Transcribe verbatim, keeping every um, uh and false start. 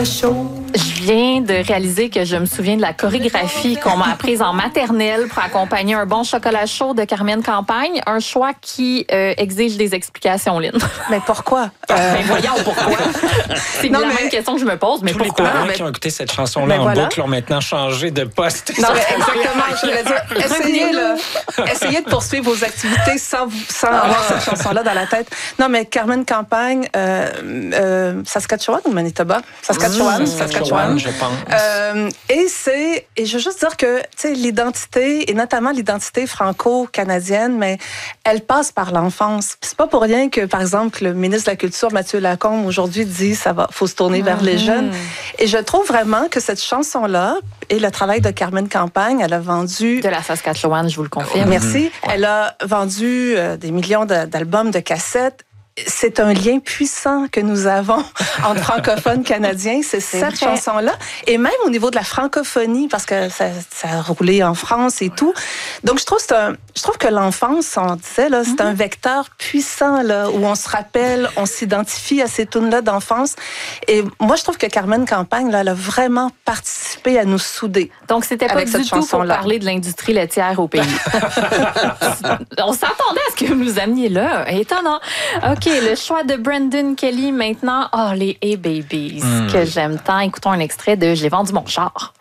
Je viens de réaliser que je me souviens de la chorégraphie qu'on m'a apprise en maternelle pour accompagner un bon chocolat chaud de Carmen Campagne. Un choix qui euh, exige des explications, Lynn. Mais pourquoi? Euh... Ben voyons pourquoi. C'est non, la mais... même question que je me pose, mais tous pourquoi? les parents mais... qui ont écouté cette chanson-là en voilà. boucle ont maintenant changé de poste. Non, mais exactement. Je voulais dire, essayez, là, essayez de poursuivre vos activités sans, sans avoir cette chanson-là dans la tête. Non, mais Carmen Campagne, euh, euh, Saskatchewan ou Manitoba? Saskatchewan, Mmh, Saskatchewan, je pense. Euh, et c'est, et je veux juste dire que, tu sais, l'identité, et notamment l'identité franco-canadienne, mais elle passe par l'enfance. Puis c'est pas pour rien que, par exemple, le ministre de la Culture, Mathieu Lacombe, aujourd'hui dit ça va, faut se tourner mmh. vers les jeunes. Et je trouve vraiment que cette chanson-là et le travail de Carmen Campagne, elle a vendu... De la Saskatchewan, je vous le confirme. Merci. Mmh. Elle a vendu euh, des millions de, d'albums, de cassettes. C'est un lien puissant que nous avons entre francophones canadiens, c'est, c'est cette vrai. chanson-là. Et même au niveau de la francophonie, parce que ça, ça a roulé en France et tout. Donc, je trouve, c'est un, je trouve que l'enfance, on disait, là, c'est mm-hmm. un vecteur puissant là, où on se rappelle, on s'identifie à ces tunes-là d'enfance. Et moi, je trouve que Carmen Campagne, là, elle a vraiment participé à nous souder. Donc, c'était pas du tout pour parler de l'industrie laitière au pays. On s'attendait à ce que vous nous ameniez là. Étonnant. OK, le choix de Brendan Kelly maintenant. Oh, les Hey Babies, mm. que j'aime tant. Écoutons un extrait de J'ai vendu mon char.